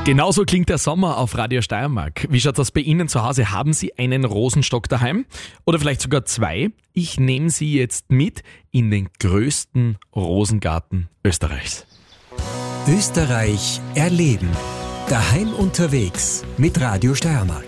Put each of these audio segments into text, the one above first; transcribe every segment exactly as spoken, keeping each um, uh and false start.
Genauso klingt der Sommer auf Radio Steiermark. Wie schaut das bei Ihnen zu Hause? Haben Sie einen Rosenstock daheim? Oder vielleicht sogar zwei? Ich nehme Sie jetzt mit in den größten Rosengarten Österreichs. Österreich erleben. Daheim unterwegs mit Radio Steiermark.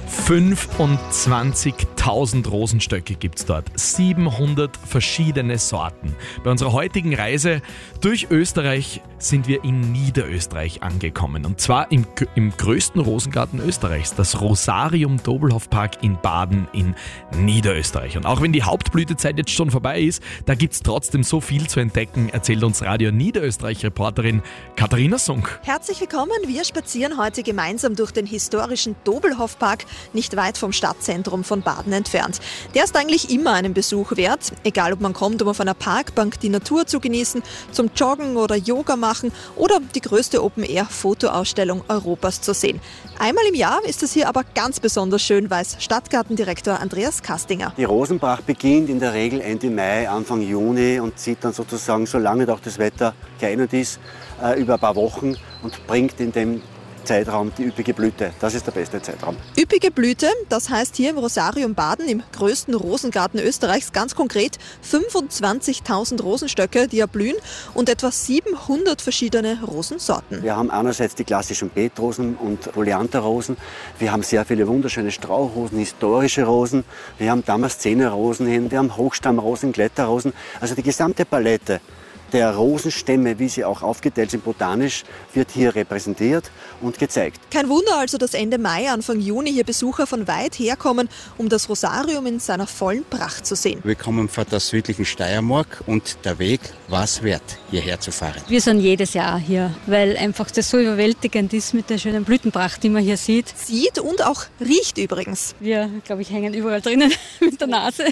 fünfundzwanzigtausend Rosenstöcke gibt es dort, siebenhundert verschiedene Sorten. Bei unserer heutigen Reise durch Österreich sind wir in Niederösterreich angekommen. Und zwar im, im größten Rosengarten Österreichs, das Rosarium Dobelhoff-Park in Baden in Niederösterreich. Und auch wenn die Hauptblütezeit jetzt schon vorbei ist, da gibt es trotzdem so viel zu entdecken, erzählt uns Radio Niederösterreich-Reporterin Katharina Sunk. Herzlich willkommen, wir spazieren heute gemeinsam durch den historischen Dobelhoff-Park, nicht weit vom Stadtzentrum von Baden entfernt. Der ist eigentlich immer einen Besuch wert, egal ob man kommt, um auf einer Parkbank die Natur zu genießen, zum Joggen oder Yoga machen oder die größte Open-Air-Fotoausstellung Europas zu sehen. Einmal im Jahr ist es hier aber ganz besonders schön, weiß Stadtgartendirektor Andreas Kastinger. Die Rosenpracht beginnt in der Regel Ende Mai, Anfang Juni und zieht dann sozusagen, solange auch das Wetter geeignet ist, über ein paar Wochen und bringt in dem Zeitraum die üppige Blüte. Das ist der beste Zeitraum. Üppige Blüte, das heißt hier im Rosarium Baden, im größten Rosengarten Österreichs, ganz konkret fünfundzwanzigtausend Rosenstöcke, die erblühen und etwa siebenhundert verschiedene Rosensorten. Wir haben einerseits die klassischen Beetrosen und Polyantherrosen. Wir haben sehr viele wunderschöne Strauchrosen, historische Rosen. Wir haben Damaszenerrosen hin, wir haben Hochstammrosen, Kletterrosen. Also die gesamte Palette der Rosenstämme, wie sie auch aufgeteilt sind botanisch, wird hier repräsentiert und gezeigt. Kein Wunder also, dass Ende Mai, Anfang Juni hier Besucher von weit herkommen, um das Rosarium in seiner vollen Pracht zu sehen. Wir kommen von der südlichen Steiermark und der Weg war es wert, hierher zu fahren. Wir sind jedes Jahr hier, weil einfach das so überwältigend ist mit der schönen Blütenpracht, die man hier sieht. Sieht und auch riecht übrigens. Wir, glaube ich, hängen überall drinnen mit der Nase.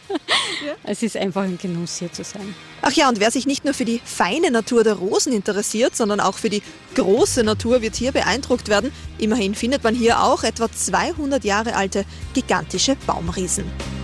Ja. Es ist einfach ein Genuss, hier zu sein. Ach ja, und wer sich nicht nur für die feine Natur der Rosen interessiert, sondern auch für die große Natur, wird hier beeindruckt werden. Immerhin findet man hier auch etwa zweihundert Jahre alte gigantische Baumriesen.